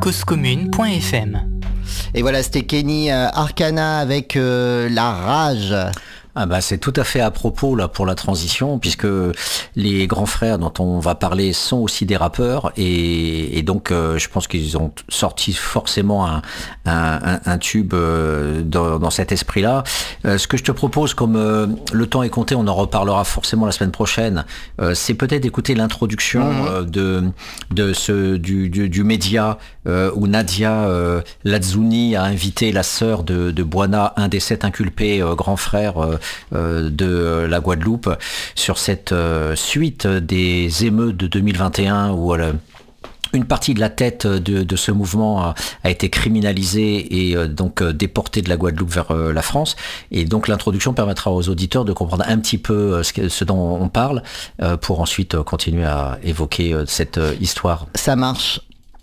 causecommune.fm. Et voilà, c'était Kenny Arcana avec La Rage. Ah bah c'est tout à fait à propos là pour la transition, puisque les grands frères dont on va parler sont aussi des rappeurs et donc je pense qu'ils ont sorti forcément un tube dans cet esprit-là. Ce que je te propose, comme le temps est compté, on en reparlera forcément la semaine prochaine, c'est peut-être d'écouter l'introduction du média où Nadia Lazzouni a invité la sœur de Bouana, un des 7 inculpés grands frères de la Guadeloupe, sur cette suite des émeutes de 2021 où une partie de la tête de ce mouvement a été criminalisée et donc déportée de la Guadeloupe vers la France. Et donc l'introduction permettra aux auditeurs de comprendre un petit peu ce dont on parle pour ensuite continuer à évoquer cette histoire. Ça marche.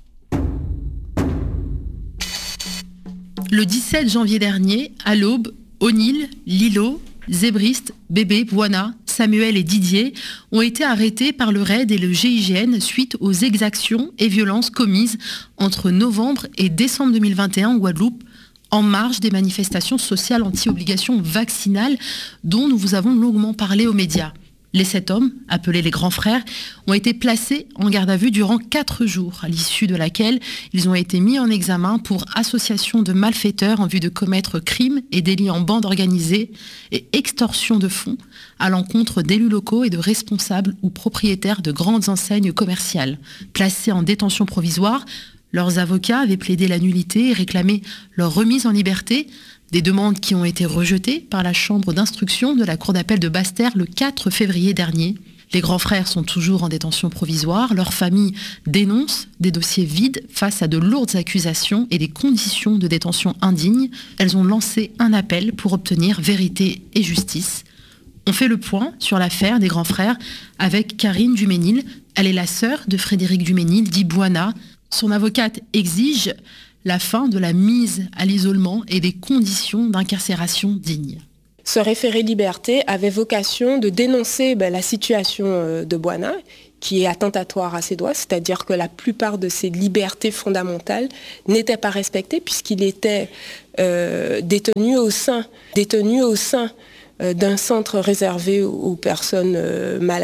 Le 17 janvier dernier, à l'aube, O'Neill, Lilo, Zébriste, Bébé, Bouana, Samuel et Didier ont été arrêtés par le RAID et le GIGN suite aux exactions et violences commises entre novembre et décembre 2021 en Guadeloupe, en marge des manifestations sociales anti-obligation vaccinale dont nous vous avons longuement parlé aux médias. Les 7 hommes, appelés les grands frères, ont été placés en garde à vue durant 4 jours, à l'issue de laquelle ils ont été mis en examen pour association de malfaiteurs en vue de commettre crimes et délits en bande organisée et extorsion de fonds à l'encontre d'élus locaux et de responsables ou propriétaires de grandes enseignes commerciales. Placés en détention provisoire, leurs avocats avaient plaidé la nullité et réclamé leur remise en liberté, des demandes qui ont été rejetées par la chambre d'instruction de la cour d'appel de Basse-Terre le 4 février dernier. Les grands frères sont toujours en détention provisoire. Leur famille dénonce des dossiers vides face à de lourdes accusations et des conditions de détention indignes. Elles ont lancé un appel pour obtenir vérité et justice. On fait le point sur l'affaire des grands frères avec Karine Duménil. Elle est la sœur de Frédéric Duménil, dit Bouana. Son avocate exige la fin de la mise à l'isolement et des conditions d'incarcération dignes. Ce référé liberté avait vocation de dénoncer la situation de Bouana, qui est attentatoire à ses droits, c'est-à-dire que la plupart de ses libertés fondamentales n'étaient pas respectées puisqu'il était détenu au sein d'un centre réservé aux personnes malades.